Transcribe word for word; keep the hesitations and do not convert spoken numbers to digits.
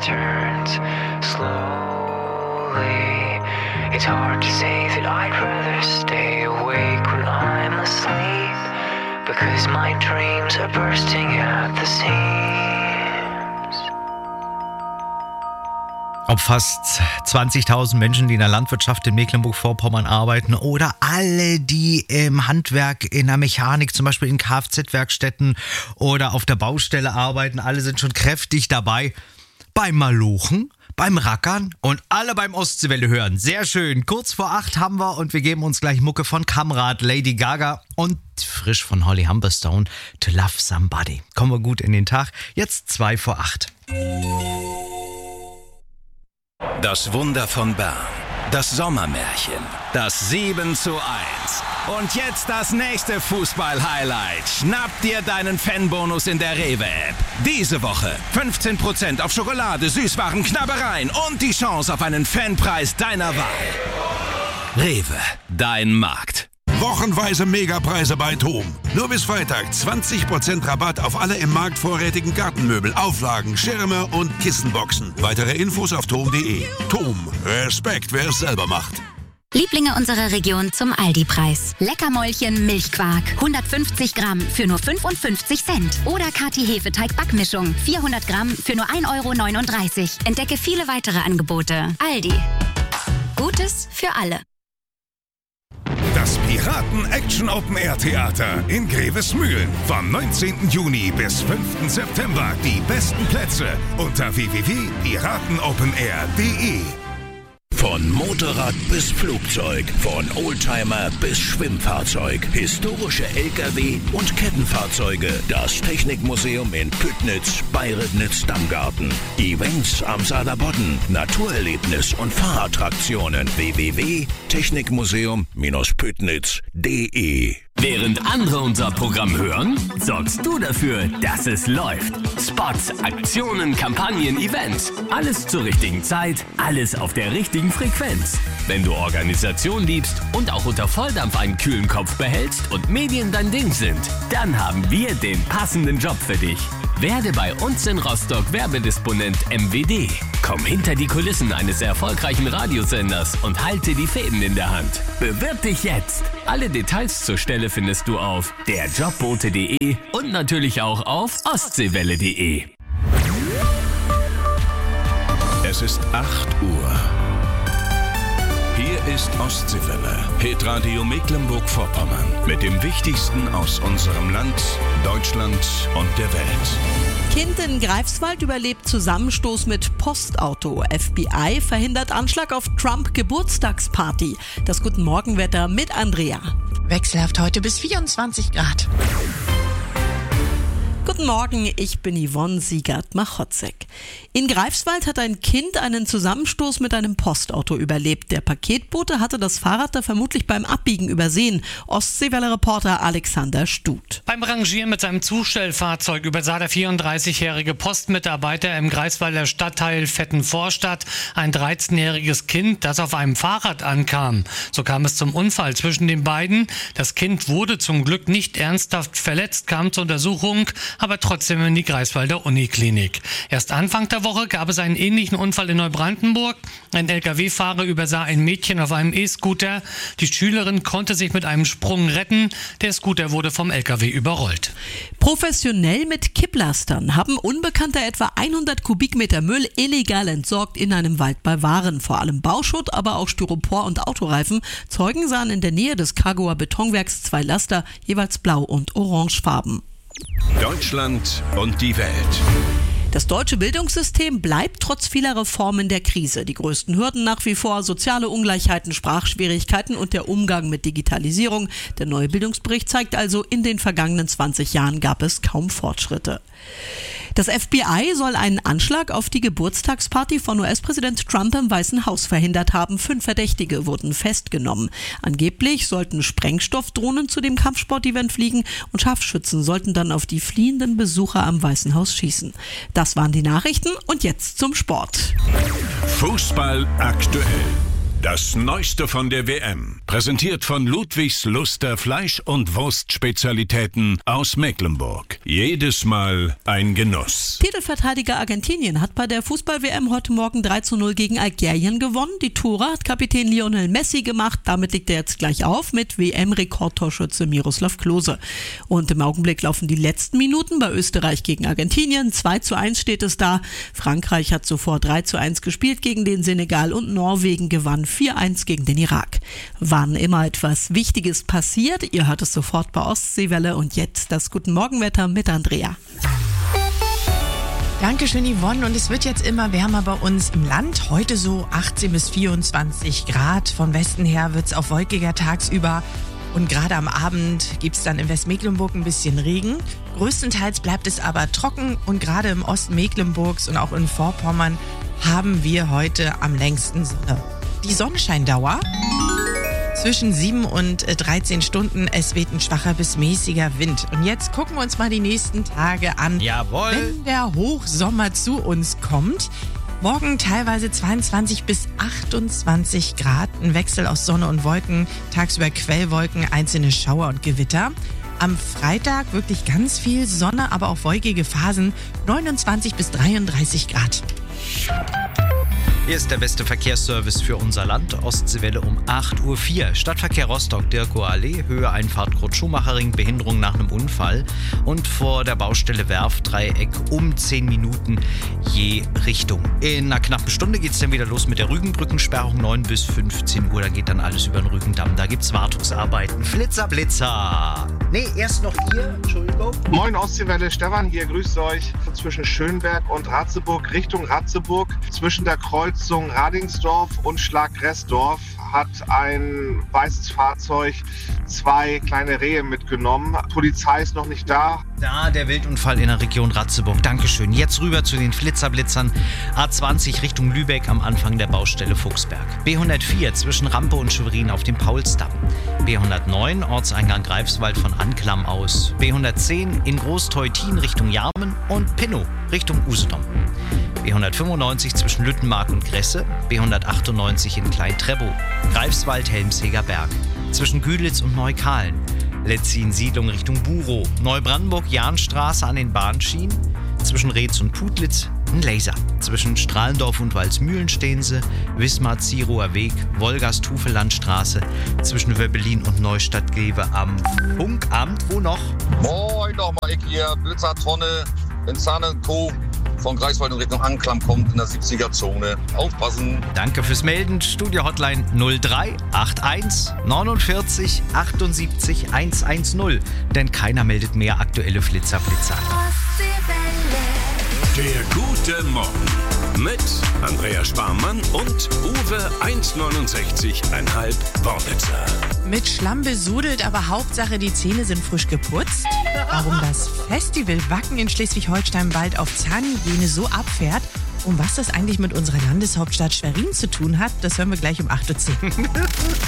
returns slowly. It's hard to say that I'd rather stay awake when I'm asleep, because my dreams are bursting at the seams. Ob fast zwanzigtausend Menschen, die in der Landwirtschaft in Mecklenburg-Vorpommern arbeiten, oder alle, die im Handwerk, in der Mechanik, zum Beispiel in Kfz-Werkstätten oder auf der Baustelle arbeiten, alle sind schon kräftig dabei beim Malochen, beim Rackern und alle beim Ostseewelle hören. Sehr schön. Kurz vor acht haben wir und wir geben uns gleich Mucke von Kamrat, Lady Gaga und frisch von Holly Humberstone, To Love Somebody. Kommen wir gut in den Tag. Jetzt zwei vor acht. Das Wunder von Bern, das Sommermärchen, das sieben zu eins. Und jetzt das nächste Fußball-Highlight. Schnapp dir deinen Fanbonus in der Rewe-App. Diese Woche fünfzehn Prozent auf Schokolade, Süßwaren, Knabbereien und die Chance auf einen Fanpreis deiner Wahl. Rewe, dein Markt. Wochenweise Megapreise bei TOM. Nur bis Freitag zwanzig Prozent Rabatt auf alle im Markt vorrätigen Gartenmöbel, Auflagen, Schirme und Kissenboxen. Weitere Infos auf tom punkt de. TOM. Respekt, wer es selber macht. Lieblinge unserer Region zum Aldi-Preis. Leckermäulchen Milchquark. hundertfünfzig Gramm für nur fünfundfünfzig Cent. Oder Kati Hefeteig-Backmischung. vierhundert Gramm für nur ein Euro neununddreißig. Entdecke viele weitere Angebote. Aldi. Gutes für alle. Das Piraten-Action-Open-Air-Theater in Grevesmühlen. Vom neunzehnten Juni bis fünften September. Die besten Plätze unter w w w punkt piratenopenair punkt de. Von Motorrad bis Flugzeug, von Oldtimer bis Schwimmfahrzeug, historische L K W und Kettenfahrzeuge. Das Technikmuseum in Püttnitz bei Ribnitz-Dammgarten. Events am Saarlandbodden, Naturerlebnis und Fahrattraktionen. w w w punkt technikmuseum Püttnitz punkt de. Während andere unser Programm hören, sorgst du dafür, dass es läuft. Spots, Aktionen, Kampagnen, Events. Alles zur richtigen Zeit, alles auf der richtigen Frequenz. Wenn du Organisation liebst und auch unter Volldampf einen kühlen Kopf behältst und Medien dein Ding sind, dann haben wir den passenden Job für dich. Werde bei uns in Rostock Werbedisponent M W D. Komm hinter die Kulissen eines erfolgreichen Radiosenders und halte die Fäden in der Hand. Bewirb dich jetzt. Alle Details zur Stelle findest du auf der jobbote punkt de und natürlich auch auf ostseewelle punkt de. Es ist acht Uhr. Hier ist Ostseewelle, Hitradio Mecklenburg-Vorpommern. Mit dem Wichtigsten aus unserem Land, Deutschland und der Welt. Kind in Greifswald überlebt Zusammenstoß mit Postauto. F B I verhindert Anschlag auf Trump-Geburtstagsparty. Das Guten Morgenwetter mit Andrea. Wechselhaft heute bis vierundzwanzig Grad. Guten Morgen, ich bin Yvonne Siegert-Machotzek. In Greifswald hat ein Kind einen Zusammenstoß mit einem Postauto überlebt. Der Paketbote hatte das Fahrrad da vermutlich beim Abbiegen übersehen. Ostseewelle-Reporter Alexander Stut. Beim Rangieren mit seinem Zustellfahrzeug übersah der vierunddreißigjährige Postmitarbeiter im Greifswalder Stadtteil Vettenvorstadt ein dreizehnjähriges Kind, das auf einem Fahrrad ankam. So kam es zum Unfall zwischen den beiden. Das Kind wurde zum Glück nicht ernsthaft verletzt, kam zur Untersuchung, aber trotzdem in die Greifswalder Uniklinik. Erst Anfang der Woche gab es einen ähnlichen Unfall in Neubrandenburg. Ein L K W-Fahrer übersah ein Mädchen auf einem E-Scooter. Die Schülerin konnte sich mit einem Sprung retten. Der Scooter wurde vom L K W überrollt. Professionell mit Kipplastern haben Unbekannte etwa hundert Kubikmeter Müll illegal entsorgt in einem Wald bei Waren. Vor allem Bauschutt, aber auch Styropor und Autoreifen. Zeugen sahen in der Nähe des Kargoer Betonwerks zwei Laster, jeweils blau und orangefarben. Deutschland und die Welt. Das deutsche Bildungssystem bleibt trotz vieler Reformen der Krise. Die größten Hürden nach wie vor soziale Ungleichheiten, Sprachschwierigkeiten und der Umgang mit Digitalisierung. Der neue Bildungsbericht zeigt also, in den vergangenen zwanzig Jahren gab es kaum Fortschritte. Das F B I soll einen Anschlag auf die Geburtstagsparty von U S-Präsident Trump im Weißen Haus verhindert haben. Fünf Verdächtige wurden festgenommen. Angeblich sollten Sprengstoffdrohnen zu dem Kampfsportevent fliegen und Scharfschützen sollten dann auf die fliehenden Besucher am Weißen Haus schießen. Das waren die Nachrichten und jetzt zum Sport. Fußball aktuell. Das Neueste von der W M. Präsentiert von Ludwigs Luster Fleisch- und Wurstspezialitäten aus Mecklenburg. Jedes Mal ein Genuss. Titelverteidiger Argentinien hat bei der Fußball-W M heute Morgen drei zu null gegen Algerien gewonnen. Die Tore hat Kapitän Lionel Messi gemacht. Damit liegt er jetzt gleich auf mit W M-Rekordtorschütze Miroslav Klose. Und im Augenblick laufen die letzten Minuten bei Österreich gegen Argentinien. zwei zu eins steht es da. Frankreich hat zuvor drei zu eins gespielt gegen den Senegal und Norwegen gewann vier eins gegen den Irak. Wann immer etwas Wichtiges passiert, ihr hört es sofort bei Ostseewelle. Und jetzt das Guten Morgenwetter mit Andrea. Dankeschön, Yvonne. Und es wird jetzt immer wärmer bei uns im Land. Heute so achtzehn bis vierundzwanzig Grad. Von Westen her wird es auch wolkiger tagsüber. Und gerade am Abend gibt es dann in Westmecklenburg ein bisschen Regen. Größtenteils bleibt es aber trocken. Und gerade im Osten Mecklenburgs und auch in Vorpommern haben wir heute am längsten Sonne. Die Sonnenscheindauer zwischen sieben und dreizehn Stunden. Es weht ein schwacher bis mäßiger Wind. Und jetzt gucken wir uns mal die nächsten Tage an. Jawohl. Wenn der Hochsommer zu uns kommt. Morgen teilweise zweiundzwanzig bis achtundzwanzig Grad. Ein Wechsel aus Sonne und Wolken. Tagsüber Quellwolken, einzelne Schauer und Gewitter. Am Freitag wirklich ganz viel Sonne, aber auch wolkige Phasen. neunundzwanzig bis dreiunddreißig Grad. Hier ist der beste Verkehrsservice für unser Land. Ostseewelle um acht Uhr vier. Stadtverkehr Rostock, Dirkower Allee, Höhe Einfahrt Kurt-Schumacher-Ring, Behinderung nach einem Unfall. Und vor der Baustelle Werftdreieck um zehn Minuten je Richtung. In einer knappen Stunde geht es dann wieder los mit der Rügenbrückensperrung, neun bis fünfzehn Uhr. Dann geht dann alles über den Rügendamm. Da gibt es Wartungsarbeiten. Flitzer, Blitzer. Nee, erst noch hier. Entschuldigung. Moin Ostseewelle, Stefan hier. Grüßt euch zwischen Schönberg und Ratzeburg Richtung Ratzeburg. Zwischen der Kreuz Radingsdorf und Schlagrestdorf hat ein weißes Fahrzeug zwei kleine Rehe mitgenommen. Polizei ist noch nicht da. Da der Wildunfall in der Region Ratzeburg. Dankeschön. Jetzt rüber zu den Flitzerblitzern. A zwanzig Richtung Lübeck am Anfang der Baustelle Fuchsberg. B hundertvier zwischen Rampe und Schwerin auf dem Paulsdamm. B hundertneun Ortseingang Greifswald von Anklam aus. B hundertzehn in Großteutin Richtung Jarmen und Pinnow Richtung Usedom. B hundertfünfundneunzig zwischen Lüttenmark und Gresse. B hundertachtundneunzig in Klein-Trebow. Greifswald Helmsheger Berg. Zwischen Güdlitz und Neukahlen. Letzin-Siedlung Richtung Burow. Neubrandenburg-Jahnstraße an den Bahnschienen. Zwischen Reetz und Putlitz ein Laser. Zwischen Strahlendorf und Walsmühlen stehen sie. Wismar-Zierower Weg, Wolgast-Hufelandstraße. Zwischen Wöbbelin und Neustadt-Gewe am Funkamt. Wo noch? Moin nochmal, ich hier, Blitzertonne in Zahnen-Co. von Greifswald in Richtung Anklam kommt in der siebziger-Zone. Aufpassen. Danke fürs Melden. Studio-Hotline null drei acht eins neunundvierzig achtundsiebzig hundertzehn. Denn keiner meldet mehr aktuelle Flitzer, Blitzer. Der gute Morgen mit Andrea Sparmann und Uwe eins neunundsechzig Komma fünf Worbitzer. Mit Schlamm besudelt, aber Hauptsache die Zähne sind frisch geputzt. Warum das Festival Wacken in Schleswig-Holstein bald auf Zahnhygiene so abfährt und was das eigentlich mit unserer Landeshauptstadt Schwerin zu tun hat, das hören wir gleich um acht Uhr zehn.